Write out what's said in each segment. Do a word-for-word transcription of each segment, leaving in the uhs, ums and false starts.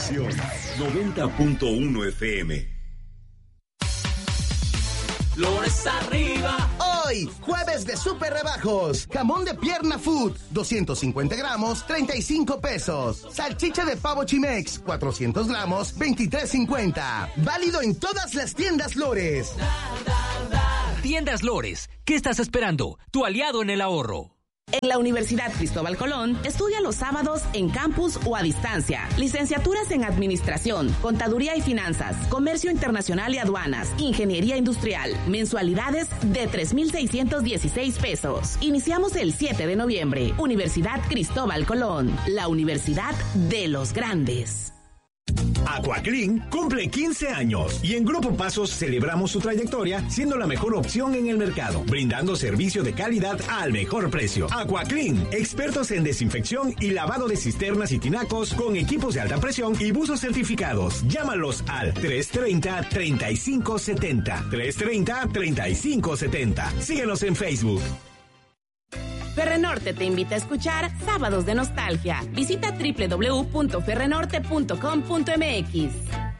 Fusión noventa punto uno F M. Flores arriba. Hoy, jueves de super rebajos. Jamón de pierna food, doscientos cincuenta gramos, treinta y cinco pesos. Salchicha de pavo Chimex, cuatrocientos gramos, veintitrés cincuenta. Válido en todas las tiendas Lores. Tiendas Lores, ¿qué estás esperando? Tu aliado en el ahorro. En la Universidad Cristóbal Colón, estudia los sábados en campus o a distancia. Licenciaturas en Administración, Contaduría y Finanzas, Comercio Internacional y Aduanas, Ingeniería Industrial. Mensualidades de tres mil seiscientos dieciséis pesos. Iniciamos el siete de noviembre. Universidad Cristóbal Colón, la universidad de los grandes. Aquaclean cumple quince años y en Grupo Pasos celebramos su trayectoria siendo la mejor opción en el mercado, brindando servicio de calidad al mejor precio. Aquaclean, expertos en desinfección y lavado de cisternas y tinacos con equipos de alta presión y buzos certificados. Llámalos al tres treinta, treinta y cinco setenta. tres treinta, treinta y cinco setenta. Síguenos en Facebook. Ferrenorte te invita a escuchar Sábados de Nostalgia. Visita doble u doble u doble u punto ferrenorte punto com punto eme equis.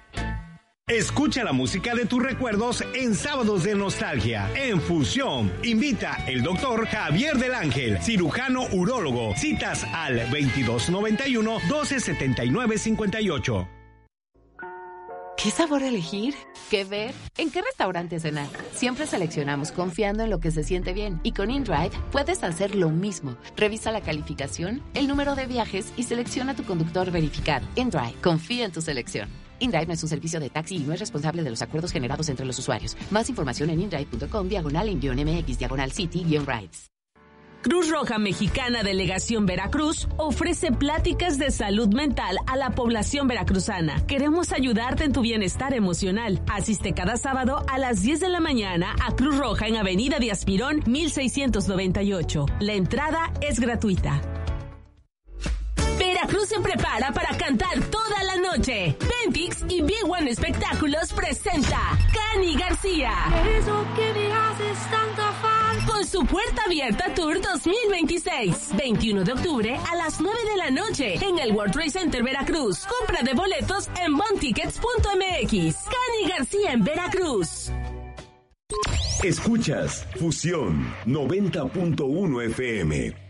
Escucha la música de tus recuerdos en Sábados de Nostalgia. En Fusión, invita el doctor Javier del Ángel, cirujano urólogo. Citas al veintidós noventa y uno, doce setenta y nueve cincuenta y ocho. ¿Qué sabor elegir? ¿Qué ver? ¿En qué restaurante cenar? Siempre seleccionamos confiando en lo que se siente bien. Y con InDrive puedes hacer lo mismo. Revisa la calificación, el número de viajes y selecciona tu conductor verificado. InDrive, confía en tu selección. InDrive no es un servicio de taxi y no es responsable de los acuerdos generados entre los usuarios. Más información en indrive punto com, diagonal en guión M X, diagonal City, guión Rides. Cruz Roja Mexicana Delegación Veracruz ofrece pláticas de salud mental a la población veracruzana. Queremos ayudarte en tu bienestar emocional. Asiste cada sábado a las diez de la mañana a Cruz Roja en Avenida Díaz Mirón, mil seiscientos noventa y ocho. La entrada es gratuita. Veracruz se prepara para cantar toda la noche. Ventix y Big One Espectáculos presenta Cani García. Eso que me haces tanta falta. Con su Puerta Abierta Tour dos mil veintiséis. veintiuno de octubre a las nueve de la noche en el World Trade Center Veracruz. Compra de boletos en bontickets punto eme equis. Cani García en Veracruz. Escuchas Fusión noventa punto uno F M.